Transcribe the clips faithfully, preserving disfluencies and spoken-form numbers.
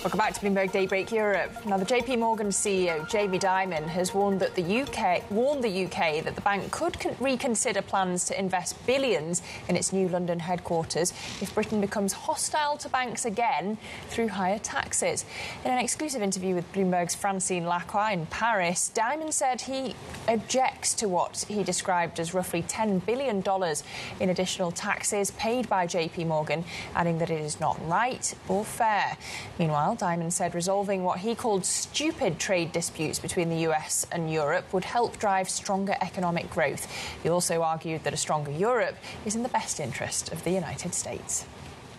Welcome back to Bloomberg Daybreak Europe. Now, the J P Morgan C E O, Jamie Dimon, has warned that the U K warned the U K that the bank could con- reconsider plans to invest billions in its new London headquarters if Britain becomes hostile to banks again through higher taxes. In an exclusive interview with Bloomberg's Francine Lacroix in Paris, Dimon said he objects to what he described as roughly ten billion dollars in additional taxes paid by J P Morgan, adding that it is not right or fair. Meanwhile, Dimon said resolving what he called stupid trade disputes between the U S and Europe would help drive stronger economic growth. He also argued that a stronger Europe is in the best interest of the United States.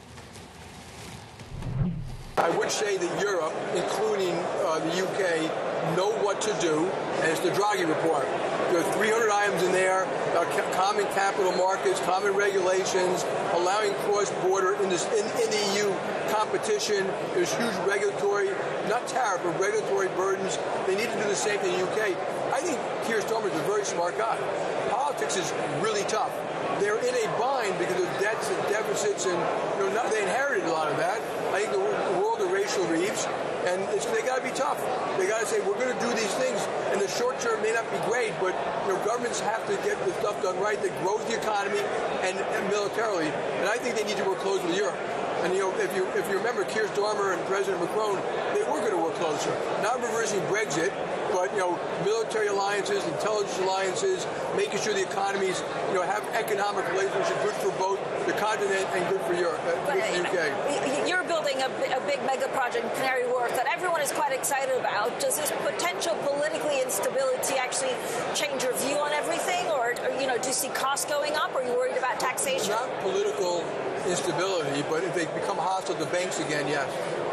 I would say that Europe, including uh, the U K, know what to do, and it's the Draghi report. There are three hundred items in there about ca- common capital markets, common regulations, allowing cross-border in, this, in, in the E U competition. There's huge regulatory, not tariff, but regulatory burdens. They need to do the same thing in the U K. I think Keir Starmer is a very smart guy. Politics is really tough. They're in a bind because of debts and deficits, and you know, not, they inherited a lot of that. I think the, the world of Rachel Reeves, and it's, they got to be tough. They got to say, we're going to do these things. In the short term, may not be great, but you know, governments have to get the stuff done right that grows the economy and, and militarily. And I think they need to work close with Europe. And you know, if you if you remember, Keir Starmer and President Macron, they were going to work closer. Not reversing Brexit, but you know, military alliances, intelligence alliances, making sure the economies you know have economic relationships good for both the continent and good for Europe, uh, good for the U K. You're building a, a big mega project in Canary Wharf that everyone is quite excited about. Does this potential political instability actually change your view on everything, or, or you know, do you see costs going up? Or are you worried about taxation? Not political instability, but if they become hostile to banks again, yes.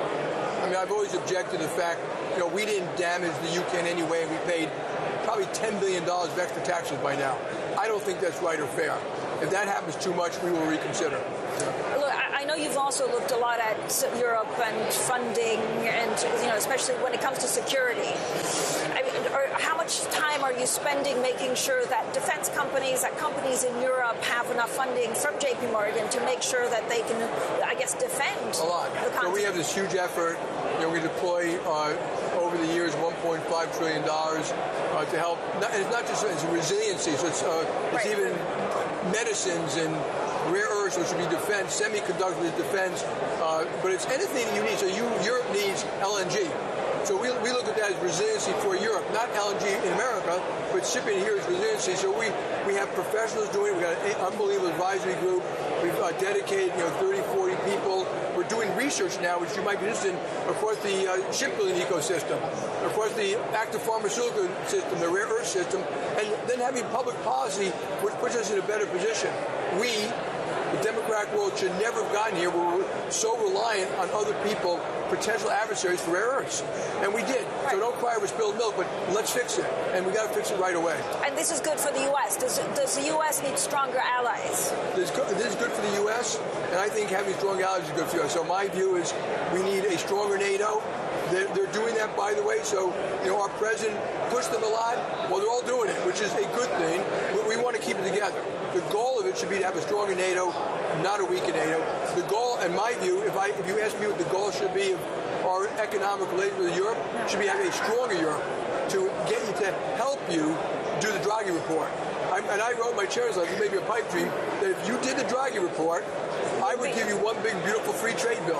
I mean, I've always objected to the fact, you know, we didn't damage the U K in any way. We paid probably ten billion dollars of extra taxes by now. I don't think that's right or fair. If that happens too much, we will reconsider. Yeah. Look, I know you've also looked a lot at Europe and funding, and you know, especially when it comes to security. I mean, or how much time are you spending making sure that defense companies, that companies in Europe have enough funding from J P Morgan to make sure that they can, I guess, defend a lot? So we have this huge effort. You know, we deploy uh, over the years one point five trillion dollars uh, to help. And it's not just it's resiliency. So it's uh, it's right. even medicines and rare earths, which would be defense, semiconductors defense, uh, but it's anything you need. So you, Europe needs L N G. So we, we look at that as resiliency for Europe, not L N G in America, but shipping here is resiliency. So we, we have professionals doing it. We've got an unbelievable advisory group. We've uh, dedicated, you know, thirty, forty people. We're doing research now, which you might be interested in, across the uh, shipbuilding ecosystem, across the active pharmaceutical system, the rare earth system, and then having public policy, which puts us in a better position. We, the democratic world, should never have gotten here where we're so reliant on other people, potential adversaries for rare earths. And we did. Right. So don't cry over spilled milk, but let's fix it. And we got to fix it right away. And this is good for the U S. Does, does the U S need stronger allies? This, this is good for the U S, and I think having strong allies is good for the U S. So my view is we need a stronger NATO. They're, they're doing that, by the way. So, you know, our president pushed them a lot. Well, they're all doing it, which is a good thing. We, we want to keep it together. The goal of it should be to have a stronger NATO, not a weaker NATO. The goal, in my view, if I if you ask me what the goal should be of our economic relations with Europe, should be having a stronger Europe to get you to help you do the Draghi report. I, and I wrote my chair's letter, maybe a pipe dream, that if you did the Draghi report, I would give you one big, beautiful free trade bill.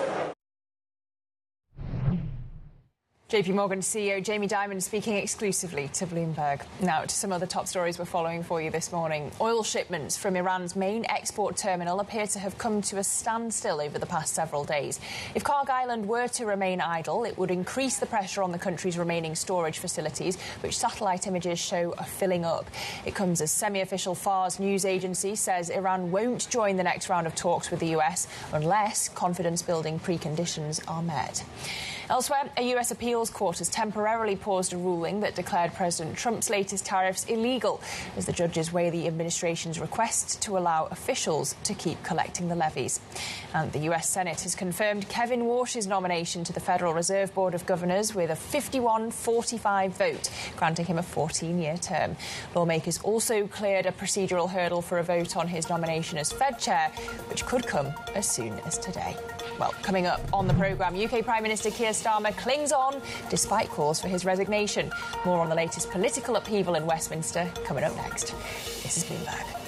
J P Morgan C E O Jamie Dimon speaking exclusively to Bloomberg. Now to some other top stories we're following for you this morning. Oil shipments from Iran's main export terminal appear to have come to a standstill over the past several days. If Kharg Island were to remain idle, it would increase the pressure on the country's remaining storage facilities, which satellite images show are filling up. It comes as semi-official Fars news agency says Iran won't join the next round of talks with the U S unless confidence-building preconditions are met. Elsewhere, a U S appeals court has temporarily paused a ruling that declared President Trump's latest tariffs illegal as the judges weigh the administration's request to allow officials to keep collecting the levies. And the U S Senate has confirmed Kevin Warsh's nomination to the Federal Reserve Board of Governors with a fifty-one forty-five vote, granting him a fourteen-year term. Lawmakers also cleared a procedural hurdle for a vote on his nomination as Fed chair, which could come as soon as today. Well, coming up on the programme, U K Prime Minister Keir Starmer clings on despite calls for his resignation. More on the latest political upheaval in Westminster coming up next. This is Bloomberg.